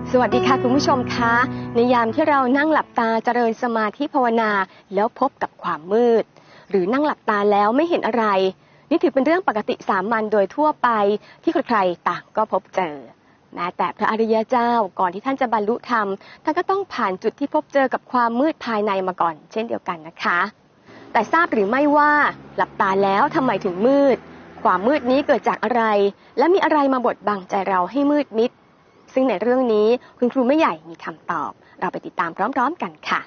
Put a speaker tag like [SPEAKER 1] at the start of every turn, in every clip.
[SPEAKER 1] สวัสดีค่ะคุณผู้ชมคะในยามที่เรานั่งหลับตาเจริญสมาธิภาวนาแล้วพบกับความมืดหรือนั่งหลับตาแล้วไม่เห็นอะไรนี่ถือเป็นเรื่องปกติสามัญโดยทั่วไปที่ใครๆต่างก็พบเจอแม้แต่พระอริยเจ้าก่อนที่ท่านจะบรรลุธรรมท่านก็ต้องผ่านจุดที่พบเจอกับความมืดภายในมาก่อนเช่นเดียวกันนะคะแต่ทราบหรือไม่ว่าหลับตาแล้วทำไมถึงมืดความมืดนี้เกิดจากอะไรและมีอะไรมาบดบังใจเราให้มืดมิดซึ่งในเรื่องนี้คุณครูไม่ใหญ่มีคำตอบเราไปติดตามพร้อมๆกันค่ะ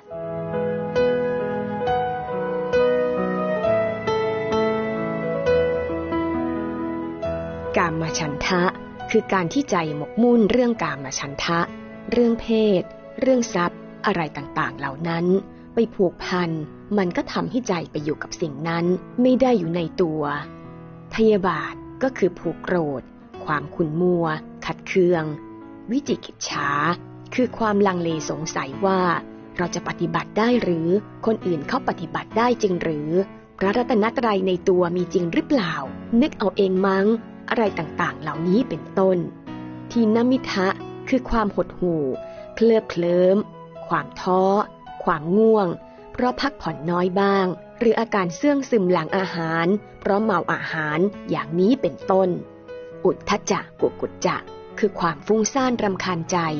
[SPEAKER 1] กามฉันทะคือการที่ใจหมกมุ่นเรื่องกามฉันทะเรื่องเพศเรื่องทรัพย์อะไรต่างๆเหล่านั้นไปผูกพันมันก็ทำให้ใจไปอยู่กับสิ่งนั้นไม่ได้อยู่ในตัวพยาบาทก็คือผูกโกรธความขุ่นมัวขัดเคืองวิจิกิจฉาคือความลังเลสงสัยว่าเราจะปฏิบัติได้หรือคนอื่นเขาปฏิบัติได้จริงหรือพระรัตนตรัยในตัวมีจริงหรือเปล่านึกเอาเองมั้งอะไรต่างๆเหล่านี้เป็นต้นทีนมิทะคือความหดหู่เคลิบเคลิ้มความท้อความง่วงเพราะพักผ่อนน้อยบ้างหรืออาการเสื่องซึมหลังอาหารเพราะเมาอาหารอย่างนี้เป็นต้นอุทธัจจะกุกุจจะคือความฟุ้งซ่านรำคาญใจ